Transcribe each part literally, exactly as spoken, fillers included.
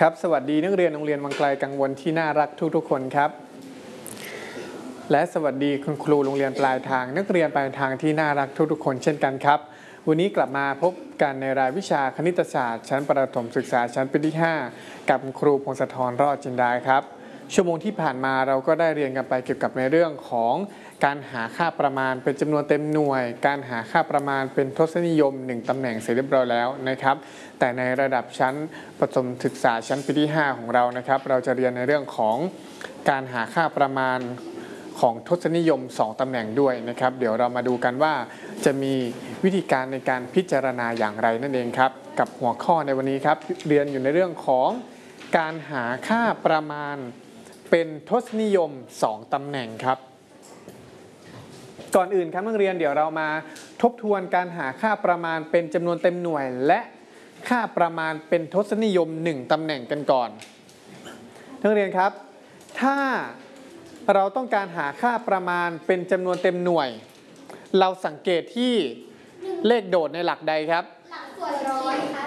ครับสวัสดีนักเรียนโรงเรียนวังไกลกังวลที่น่ารักทุกๆคนครับและสวัสดีคุณครูโรงเรียนปลายทางนักเรียนปลายทางที่น่ารักทุกๆคนเช่นกันครับวันนี้กลับมาพบกันในรายวิชาคณิตศาสตร์ชั้นประถมศึกษาชั้นปีที่ห้ากับครูพงศธรรอดจินดาครับชั่วโมงที่ผ่านมาเราก็ได้เรียนกันไปเกี่ยวกับในเรื่องของการหาค่าประมาณเป็นจำนวนเต็มหน่วยการหาค่าประมาณเป็นทศนิยมหนึ่งตำแหน่งเสร็จเรียบร้อยแล้วนะครับแต่ในระดับชั้นประถมศึกษาชั้นปีที่ห้าของเรานะครับเราจะเรียนในเรื่องของการหาค่าประมาณของทศนิยมสองตำแหน่งด้วยนะครับเดี๋ยวเรามาดูกันว่าจะมีวิธีการในการพิจารณาอย่างไรนั่นเองครับกับหัวข้อในวันนี้ครับเรียนอยู่ในเรื่องของการหาค่าประมาณเป็นทศนิยมสองตำแหน่งครับก่อนอื่นครับนักเรียนเดี๋ยวเรามาทบทวนการหาค่าประมาณเป็นจำนวนเต็มหน่วยและค่าประมาณเป็นทศนิยมหนึ่งตำแหน่งกันก่อนนักเรียนครับถ้าเราต้องการหาค่าประมาณเป็นจำนวนเต็มหน่วยเราสังเกตที่เลขโดดในหลักใดครับหลักส่วนร้อยครับ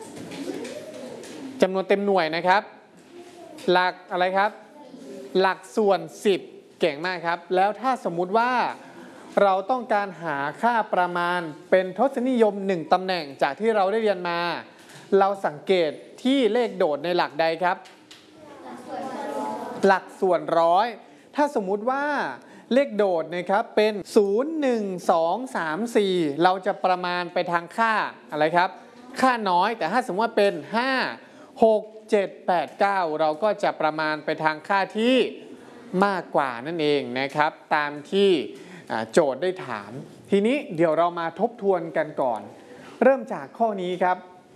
จำนวนเต็มหน่วยนะครับหลักอะไรครับหลักส่วนสิบเก่งมากครับแล้วถ้าสมมุติว่าเราต้องการหาค่าประมาณเป็นทศนิยมหนึ่งตำแหน่งจากที่เราได้เรียนมาเราสังเกตที่เลขโดดในหลักใดครับหลักส่วนร้อยถ้าสมมุติว่าเลขโดดนะครับเป็นศูนย์ หนึ่ง สอง สาม สี่เราจะประมาณไปทางค่าอะไรครับค่าน้อยแต่ถ้าสมมติว่าเป็นห้า หก เจ็ด แปด เก้าเราก็จะประมาณไปทางค่าที่มากกว่านั่นเองนะครับตามที่โจทย์ได้ถามทีนี้เดี๋ยวเรามาทบทวนกันก่อนเริ่มจากข้อนี้ครับ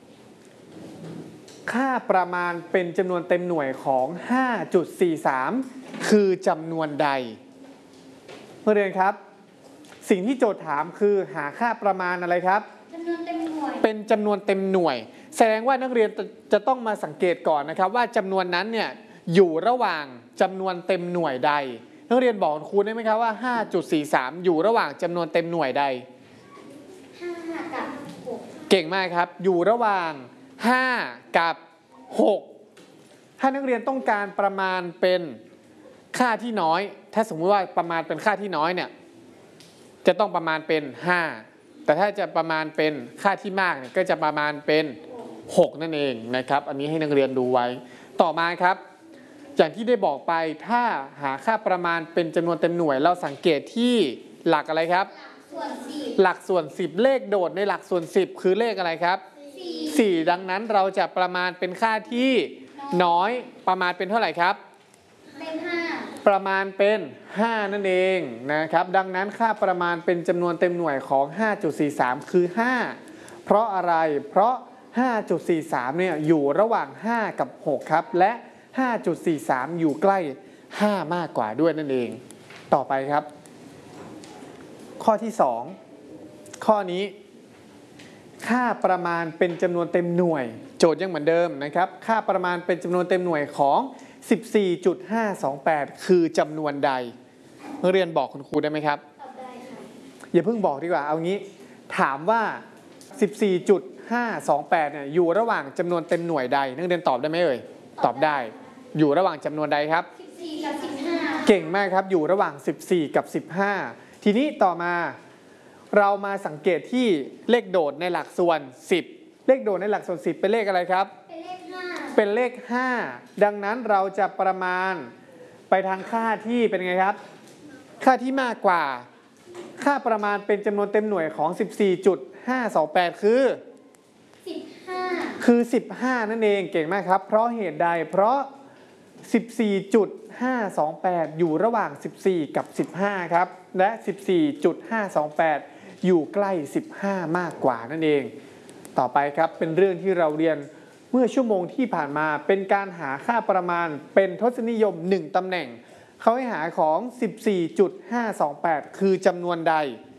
ค่าประมาณเป็นจำนวนเต็มหน่วยของ ห้าจุดสี่สาม คือจำนวนใดเพื่อนเรียนครับสิ่งที่โจทย์ถามคือหาค่าประมาณอะไรครับจำนวนเต็มหน่วยเป็นจำนวนเต็มหน่วยแสดงว่านักเรียนจะต้องมาสังเกตก่อนนะครับว่าจำนวนนั้นเนี่ยอยู่ระหว่างจำนวนเต็มหน่วยใดนักเรียนบอกครูได้ไหมครับว่า ห้าจุดสี่สาม อยู่ระหว่างจำนวนเต็มหน่วยใดห้ากับหกเก่งมากครับอยู่ระหว่างห้ากับหกถ้านักเรียนต้องการประมาณเป็นค่าที่น้อยถ้าสมมติว่าประมาณเป็นค่าที่น้อยเนี่ยจะต้องประมาณเป็นห้าแต่ถ้าจะประมาณเป็นค่าที่มากเนี่ยก็จะประมาณเป็นหกนั่นเองนะครับอันนี้ให้นักเรียนดูไว้ต่อมาครับอย่างที่ได้บอกไปถ้าหาค่าประมาณเป็นจำนวนเต็มหน่วยเราสังเกตที่หลักอะไรครับหลักส่วนสิบเลขโดดในหลักส่วนสิบคือเลขอะไรครับสี่ดังนั้นเราจะประมาณเป็นค่าที่น้อยประมาณเป็นเท่าไหร่ครับเป็นห้าประมาณเป็นห้านั่นเองนะครับดังนั้นค่าประมาณเป็นจำนวนเต็มหน่วยของ ห้าจุดสี่สาม คือห้าเพราะอะไรเพราะ ห้าจุดสี่สาม เนี่ยอยู่ระหว่างห้ากับหกครับและ ห้าจุดสี่สาม อยู่ใกล้ห้ามากกว่าด้วยนั่นเองต่อไปครับข้อที่สองข้อนี้ค่าประมาณเป็นจำนวนเต็มหน่วยโจทย์ยังเหมือนเดิมนะครับค่าประมาณเป็นจำนวนเต็มหน่วยของ สิบสี่จุดห้าสองแปด คือจำนวนใดนักเรียนบอกคุณครูได้ไหมครับตอบได้ค่ะอย่าเพิ่งบอกดีกว่าเอางี้ถามว่า สิบสี่จุดห้าสองแปด เนี่ยอยู่ระหว่างจำนวนเต็มหน่วยใดนักเรียนตอบได้ไหมเอ่ยตอบได้อยู่ระหว่างจำนวนใดครับสิบสี่กับสิบห้าเก่งมากครับอยู่ระหว่างสิบสี่กับสิบห้าทีนี้ต่อมาเรามาสังเกตที่เลขโดดในหลักส่วนสิบเลขโดดในหลักส่วนสิบเป็นเลขอะไรครับเป็นเลขห้าเป็นเลขห้าดังนั้นเราจะประมาณไปทางค่าที่เป็นไงครับค่าที่มากกว่าค่าประมาณเป็นจำนวนเต็มหน่วยของ สิบสี่จุดห้าสองแปด คือสิบห้าคือสิบห้านั่นเองเก่งมากครับเพราะเหตุใดเพราะ สิบสี่จุดห้าสองแปด อยู่ระหว่างสิบสี่กับสิบห้าครับและ สิบสี่จุดห้าสองแปด อยู่ใกล้สิบห้ามากกว่านั่นเองต่อไปครับเป็นเรื่องที่เราเรียนเมื่อชั่วโมงที่ผ่านมาเป็นการหาค่าประมาณเป็นทศนิยมหนึ่งตำแหน่งเขาให้หาของ สิบสี่จุดห้าสองแปด คือจำนวนใด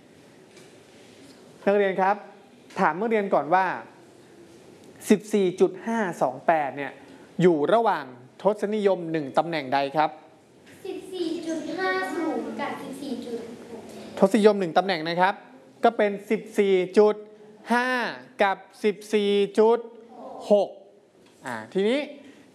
นักเรียนครับถามนักเรียนก่อนว่า สิบสี่จุดห้าสองแปด เนี่ยอยู่ระหว่างทศนิยมหนึ่งตำแหน่งใดครับ สิบสี่จุดห้าศูนย์ กับ สิบสี่จุดหก ทศนิยมหนึ่งตำแหน่งนะครับก็เป็น สิบสี่จุดห้า กับ สิบสี่จุดหก อ่าทีนี้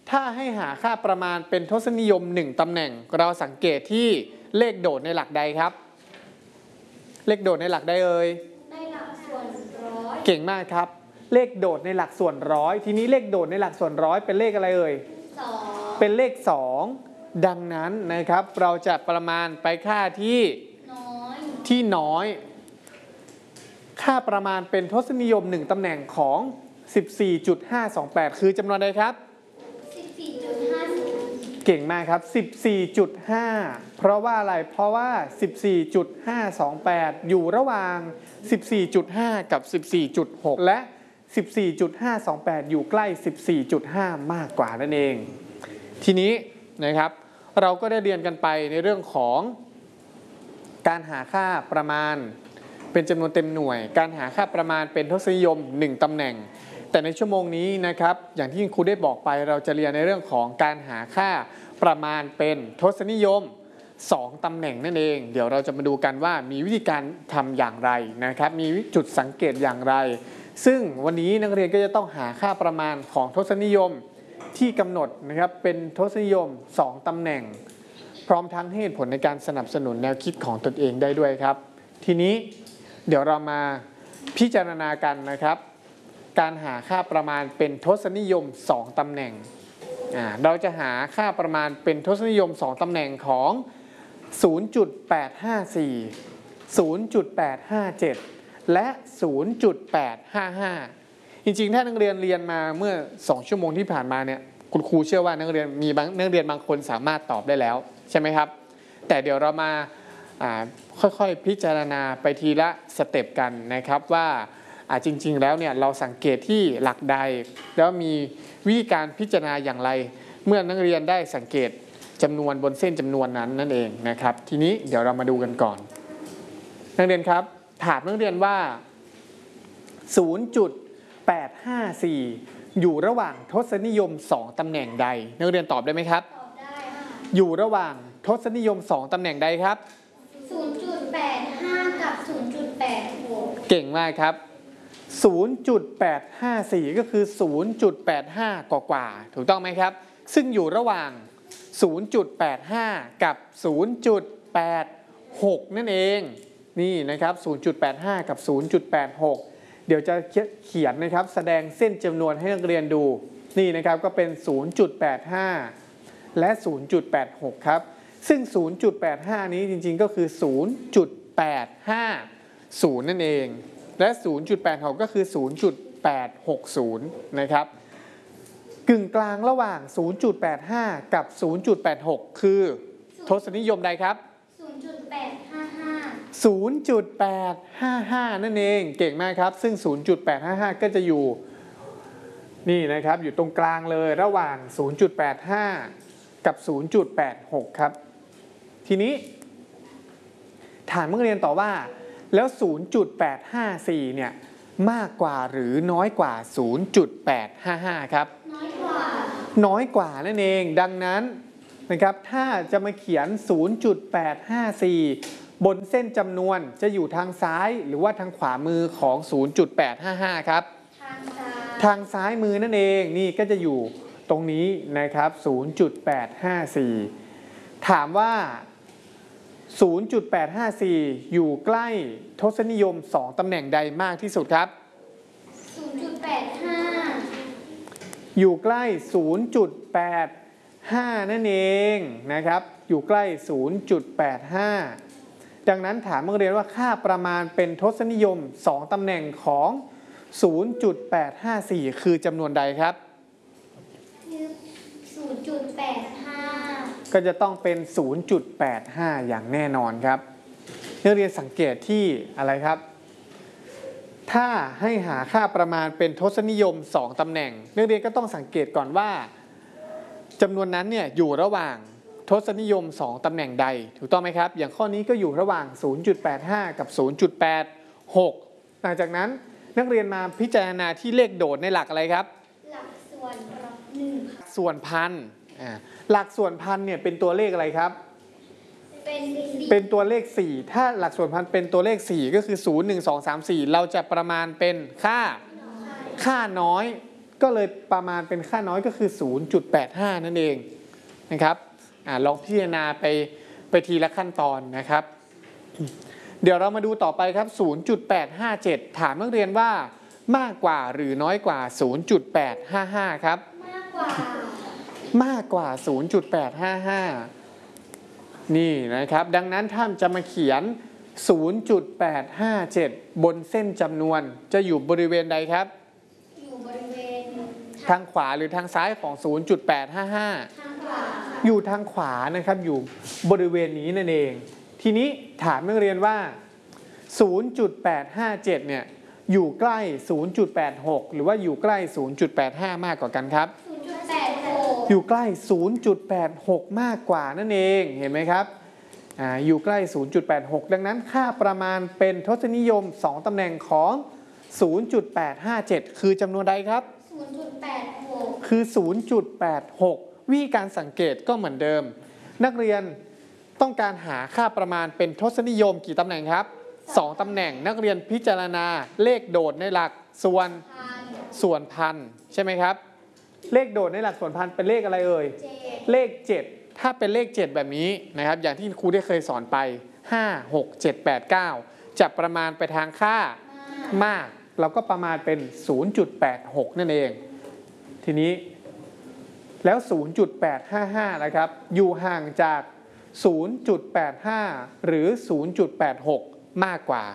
ถ้าให้หาค่าประมาณเป็นทศนิยมหนึ่งตำแหน่งเราสังเกตที่เลขโดดในหลักใดครับเลขโดดในหลักใดเอ่ยในหลักส่วนร้อยเก่งมากครับเลขโดดในหลักส่วนร้อยทีนี้เลขโดดในหลักส่วนร้อยเป็นเลขอะไรเอ่ยสองเป็นเลขสองดังนั้นนะครับเราจะประมาณไปค่าที่น้อยที่น้อยค่าประมาณเป็นทศนิยมหนึ่งตำแหน่งของ สิบสี่จุดห้าสองแปด คือจำนวนใดครับสิบสี่จุดห้าศูนย์เก่งมากครับ สิบสี่จุดห้า เพราะว่าอะไรเพราะว่า สิบสี่จุดห้าสองแปด อยู่ระหว่าง สิบสี่จุดห้า กับ สิบสี่จุดหก และ สิบสี่จุดห้าสองแปด อยู่ใกล้ สิบสี่จุดห้า มากกว่านั่นเองทีนี้นะครับเราก็ได้เรียนกันไปในเรื่องของการหาค่าประมาณเป็นจำนวนเต็มหน่วยการหาค่าประมาณเป็นทศนิยมหนึ่งตำแหน่งแต่ในชั่วโมงนี้นะครับอย่างที่ครูได้บอกไปเราจะเรียนในเรื่องของการหาค่าประมาณเป็นทศนิยมสองตำแหน่งนั่นเองเดี๋ยวเราจะมาดูกันว่ามีวิธีการทำอย่างไรนะครับมีจุดสังเกตอย่างไรซึ่งวันนี้นักเรียนก็จะต้องหาค่าประมาณของทศนิยมที่กำหนดนะครับเป็นทศนิยมสองตำแหน่งพร้อมทั้งเหตุผลในการสนับสนุนแนวคิดของตนเองได้ด้วยครับทีนี้เดี๋ยวเรามาพิจารณากันนะครับการหาค่าประมาณเป็นทศนิยมสองตำแหน่งเราจะหาค่าประมาณเป็นทศนิยมสองตำแหน่งของ ศูนย์จุดแปดห้าสี่ ศูนย์จุดแปดห้าเจ็ด และ ศูนย์จุดแปดห้าห้า จริงๆถ้านักเรียนเรียนมาเมื่อสองชั่วโมงที่ผ่านมาเนี่ยคุณครูเชื่อว่านักเรียนมีบางนักเรียนบางคนสามารถตอบได้แล้วใช่ไหมครับแต่เดี๋ยวเรามาค่อยๆพิจารณาไปทีละสเต็ปกันนะครับว่าจริงๆแล้วเนี่ยเราสังเกตที่หลักใดแล้วมีวิธีการพิจารณาอย่างไรเมื่อนักเรียนได้สังเกตจำนวนบนเส้นจำนวนนั้นนั่นเองนะครับทีนี้เดี๋ยวเรามาดูกันก่อนนักเรียนครับถามนักเรียนว่า ศูนย์จุดแปดห้าสี่ อยู่ระหว่างทศนิยมสองตำแหน่งใดนักเรียนตอบได้ไหมครับตอบได้ค่ะอยู่ระหว่างทศนิยมสองตำแหน่งใดครับศูนย์จุดแปดห้า กับ ศูนย์จุดแปดหกเก่งมากครับ ศูนย์จุดแปดห้าสี่ ก็คือ ศูนย์จุดแปดห้า กว่าๆถูกต้องไหมครับซึ่งอยู่ระหว่าง ศูนย์จุดแปดห้า กับ ศูนย์จุดแปดหก นั่นเองนี่นะครับ ศูนย์จุดแปดห้า กับ ศูนย์จุดแปดหก เดี๋ยวจะเขียนนะครับแสดงเส้นจำนวนให้นักเรียนดูนี่นะครับก็เป็น ศูนย์จุดแปดห้า และ ศูนย์จุดแปดหก ครับซึ่ง ศูนย์จุดแปดห้า นี้จริงๆก็คือ ศูนย์จุดแปดห้าศูนย์ นั่นเองและ ศูนย์จุดแปดหก ก็คือ ศูนย์จุดแปดหกศูนย์ นะครับกึ่งกลางระหว่าง ศูนย์จุดแปดห้า กับ ศูนย์จุดแปดหก คือทศนิยมใดครับศูนย์จุดแปดห้าห้าศูนย์จุดแปดห้าห้า นั่นเองเก่งมากครับซึ่ง ศูนย์จุดแปดห้าห้า ก็จะอยู่นี่นะครับอยู่ตรงกลางเลยระหว่าง ศูนย์จุดแปดห้า กับ ศูนย์จุดแปดหก ครับทีนี้ถามนักเรียนต่อว่าแล้ว ศูนย์จุดแปดห้าสี่ เนี่ยมากกว่าหรือน้อยกว่า ศูนย์จุดแปดห้าห้า ครับน้อยกว่าน้อยกว่านั่นเองดังนั้นนะครับถ้าจะมาเขียน ศูนย์จุดแปดห้าสี่ บนเส้นจำนวนจะอยู่ทางซ้ายหรือว่าทางขวามือของ ศูนย์จุดแปดห้าห้า ครับทางซ้ายทางซ้ายมือนั่นเองนี่ก็จะอยู่ตรงนี้นะครับ ศูนย์จุดแปดห้าสี่ ถามว่า ศูนย์จุดแปดห้าสี่ อยู่ใกล้ทศนิยมสองตำแหน่งใดมากที่สุดครับศูนย์จุดแปดห้าอยู่ใกล้ ศูนย์จุดแปดห้า นั่นเองนะครับอยู่ใกล้ ศูนย์จุดแปดห้า ดังนั้นถามนักเรียนว่าค่าประมาณเป็นทศนิยมสองตำแหน่งของ ศูนย์จุดแปดห้าสี่ คือจำนวนใดครับศูนย์จุดแปดห้าก็จะต้องเป็น ศูนย์จุดแปดห้า อย่างแน่นอนครับนักเรียนสังเกตที่อะไรครับถ้าให้หาค่าประมาณเป็นทศนิยมสองตำแหน่งนักเรียนก็ต้องสังเกตก่อนว่าจำนวนนั้นเนี่ยอยู่ระหว่างทศนิยมสองตำแหน่งใดถูกต้องไหมครับอย่างข้อนี้ก็อยู่ระหว่าง ศูนย์จุดแปดห้า กับ ศูนย์จุดแปดหก หลังจากนั้นนักเรียนมาพิจารณาที่เลขโดดในหลักอะไรครับหลักส่วนหนึ่งส่วนพันหลักส่วนพันเนี่ยเป็นตัวเลขอะไรครับเป็นเป็นตัวเลขสี่ถ้าหลักส่วนพันเป็นตัวเลขสี่ก็คือศูนย์ หนึ่ง สอง สาม สี่เราจะประมาณเป็นค่าค่าน้อยก็เลยประมาณเป็นค่าน้อยก็คือ ศูนย์จุดแปดห้า นั่นเองนะครับอ่าลองพิจารณาไปไปทีละขั้นตอนนะครับ เดี๋ยวเรามาดูต่อไปครับ ศูนย์จุดแปดห้าเจ็ด ถามนักเรียนว่ามากกว่าหรือน้อยกว่า ศูนย์จุดแปดห้าห้า ครับมากกว่ามากกว่า ศูนย์จุดแปดห้าห้า นี่นะครับดังนั้นถ้าจะมาเขียน ศูนย์จุดแปดห้าเจ็ด บนเส้นจำนวนจะอยู่บริเวณใดครับอยู่บริเวณทางขวาหรือทางซ้ายของ ศูนย์จุดแปดห้าห้าทางขวาค่ะอยู่ทางขวานะครับอยู่บริเวณนี้นั่นเอง ทีนี้ถามนักเรียนว่า ศูนย์จุดแปดห้าเจ็ด เนี่ยอยู่ใกล้ ศูนย์จุดแปดหก หรือว่าอยู่ใกล้ ศูนย์จุดแปดห้า มากกว่ากันครับศูนย์จุดแปดหกอยู่ใกล้ ศูนย์จุดแปดหก มากกว่านั่นเองเห็นไหมครับอ่าอยู่ใกล้ ศูนย์จุดแปดหก ดังนั้นค่าประมาณเป็นทศนิยม สอง ตำแหน่งของ ศูนย์จุดแปดห้าเจ็ด คือจำนวนใดครับศูนย์จุดแปดหกคือ ศูนย์จุดแปดหก วิธีการสังเกตก็เหมือนเดิม นักเรียนต้องการหาค่าประมาณเป็นทศนิยมกี่ตำแหน่งครับ สอง ตำแหน่งนักเรียนพิจารณาเลขโดดในหลักส่วนพันส่วนพันใช่ไหมครับเลขโดดในหลักส่วนพันเป็นเลขอะไรเอ่ยเจ็ดเลข เจ็ด ถ้าเป็นเลข เจ็ด แบบนี้นะครับอย่างที่ครูได้เคยสอนไป ห้า หก เจ็ด แปด เก้า จะประมาณไปทางค่ามากเราก็ประมาณเป็น ศูนย์จุดแปดหก นั่นเอง ทีนี้แล้ว ศูนย์จุดแปดห้าห้า นะครับอยู่ห่างจาก ศูนย์จุดแปดห้า หรือ ศูนย์จุดแปดหก มากกว่า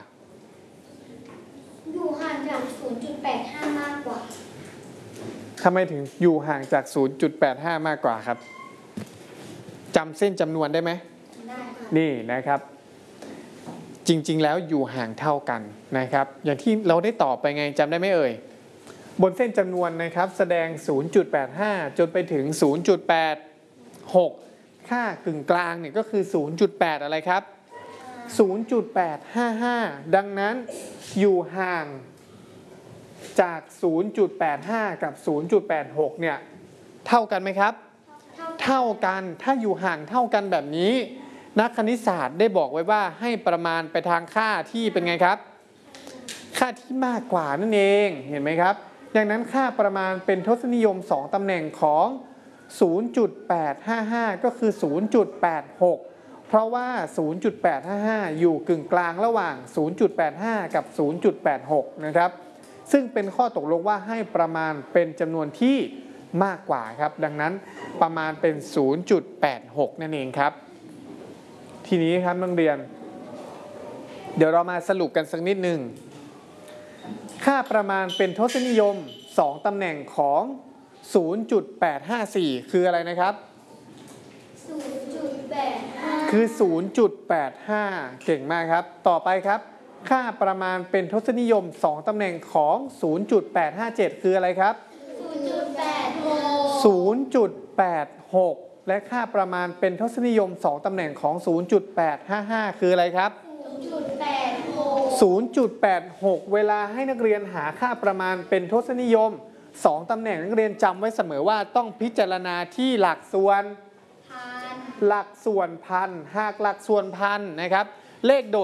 อยู่ห่างจาก ศูนย์จุดแปดห้า มากกว่าทำไมถึงอยู่ห่างจาก ศูนย์จุดแปดห้า มากกว่าครับจำเส้นจำนวนได้ไหมได้ค่ะนี่นะครับจริงๆแล้วอยู่ห่างเท่ากันนะครับอย่างที่เราได้ตอบไปไงจำได้ไหมเอ่ยบนเส้นจำนวนนะครับแสดง ศูนย์จุดแปดห้า จนไปถึง ศูนย์จุดแปดหก ค่ากึ่งกลางเนี่ยก็คือ ศูนย์จุดแปด อะไรครับ ศูนย์จุดแปดห้าห้า ดังนั้นอยู่ห่างจาก ศูนย์จุดแปดห้า กับ ศูนย์จุดแปดหก เนี่ยเท่ากันไหมครับ เท่ากันถ้าอยู่ห่างเท่ากันแบบนี้นักคณิตศาสตร์ได้บอกไว้ว่าให้ประมาณไปทางค่าที่เป็นไงครับ ค่าที่มากกว่านั่นเองเห็นไหมครับดังนั้นค่าประมาณเป็นทศนิยม สอง ตำแหน่งของ ศูนย์จุดแปดห้าห้า ก็คือ ศูนย์จุดแปดหก เพราะว่า ศูนย์จุดแปดห้าห้า อยู่กึ่งกลางระหว่าง ศูนย์จุดแปดห้า กับ ศูนย์จุดแปดหก นะครับซึ่งเป็นข้อตกลงว่าให้ประมาณเป็นจำนวนที่มากกว่าครับดังนั้นประมาณเป็น ศูนย์จุดแปดหก นั่นเองครับทีนี้ครับนักเรียนเดี๋ยวเรามาสรุปกันสักนิดหนึ่งค่าประมาณเป็นทศนิยม สอง ตำแหน่งของ ศูนย์จุดแปดห้าสี่ คืออะไรนะครับศูนย์จุดแปดห้าคือ ศูนย์จุดแปดห้า เก่งมากครับต่อไปครับค่าประมาณเป็นทศนิยม สอง ตำแหน่งของ ศูนย์จุดแปดห้าเจ็ด คืออะไรครับศูนย์จุดแปดหกศูนย์จุดแปดหก และค่าประมาณเป็นทศนิยม สอง ตำแหน่งของ ศูนย์จุดแปดห้าห้า คืออะไรครับศูนย์จุดแปดหกศูนย์จุดแปดหก เวลาให้นักเรียนหาค่าประมาณเป็นทศนิยม สอง ตำแหน่งนักเรียนจำไว้เสมอว่าต้องพิจารณาที่หลักส่วนพันหลักส่วนพันหากหลักส่วนพันนะครับเลขโดด